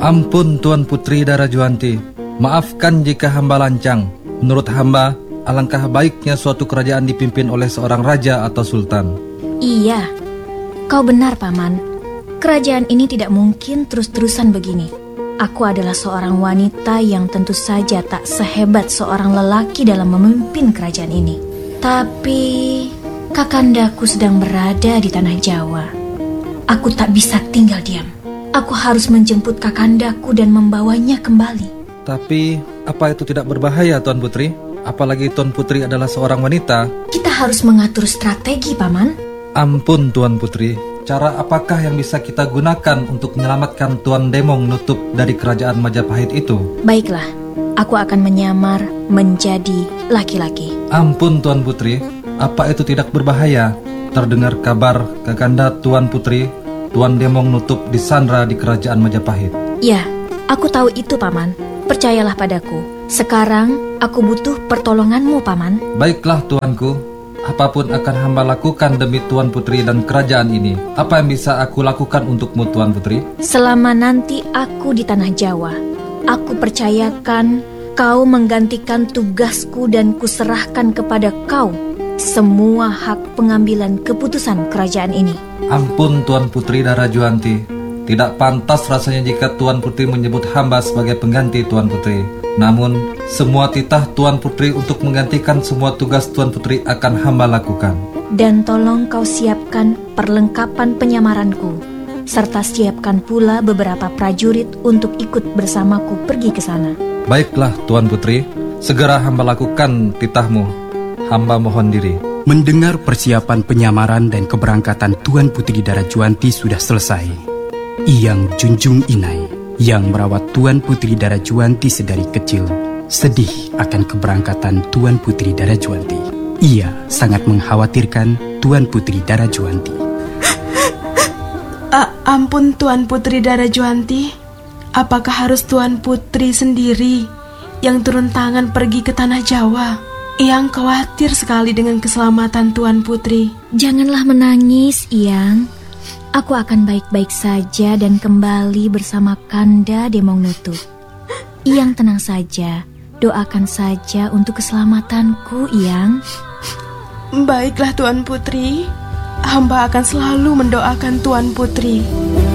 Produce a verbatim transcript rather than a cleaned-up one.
Ampun Tuan Putri Darajuanti, maafkan jika hamba lancang. Menurut hamba, alangkah baiknya suatu kerajaan dipimpin oleh seorang raja atau sultan. Iya, kau benar Paman. Kerajaan ini tidak mungkin terus-terusan begini. Aku adalah seorang wanita yang tentu saja tak sehebat seorang lelaki dalam memimpin kerajaan ini. Tapi kakandaku sedang berada di tanah Jawa. Aku tak bisa tinggal diam. Aku harus menjemput kakandaku dan membawanya kembali. Tapi apa itu tidak berbahaya Tuan Putri? Apalagi Tuan Putri adalah seorang wanita. Kita harus mengatur strategi, Paman. Ampun Tuan Putri, cara apakah yang bisa kita gunakan untuk menyelamatkan Tuan Demong Nutup dari kerajaan Majapahit itu? Baiklah, aku akan menyamar menjadi laki-laki. Ampun Tuan Putri, apa itu tidak berbahaya? Terdengar kabar kakanda Tuan Putri, Tuan Demong Nutup disandra di kerajaan Majapahit. Ya, aku tahu itu Paman. Percayalah padaku. Sekarang aku butuh pertolonganmu Paman. Baiklah tuanku, apapun akan hamba lakukan demi Tuan Putri dan kerajaan ini. Apa yang bisa aku lakukan untukmu Tuan Putri? Selama nanti aku di tanah Jawa, aku percayakan kau menggantikan tugasku dan kuserahkan kepada kau semua hak pengambilan keputusan kerajaan ini. Ampun Tuan Putri Darajuanti, tidak pantas rasanya jika Tuan Putri menyebut hamba sebagai pengganti Tuan Putri. Namun, semua titah Tuan Putri untuk menggantikan semua tugas Tuan Putri akan hamba lakukan. Dan tolong kau siapkan perlengkapan penyamaranku, serta siapkan pula beberapa prajurit untuk ikut bersamaku pergi ke sana. Baiklah Tuan Putri, segera hamba lakukan titahmu. Hamba mohon diri. Mendengar persiapan penyamaran dan keberangkatan Tuan Putri Darajuanti sudah selesai, Iyang Junjung Inai yang merawat Tuan Putri Darajuanti sedari kecil sedih akan keberangkatan Tuan Putri Darajuanti. Ia sangat mengkhawatirkan Tuan Putri Darajuanti. A- ampun Tuan Putri Darajuanti, apakah harus Tuan Putri sendiri yang turun tangan pergi ke tanah Jawa? Iyang khawatir sekali dengan keselamatan Tuan Putri. Janganlah menangis, Iyang. Aku akan baik-baik saja dan kembali bersama Kanda Demong Nutup. Iyang tenang saja, doakan saja untuk keselamatanku, Iyang. Baiklah Tuan Putri, hamba akan selalu mendoakan Tuan Putri.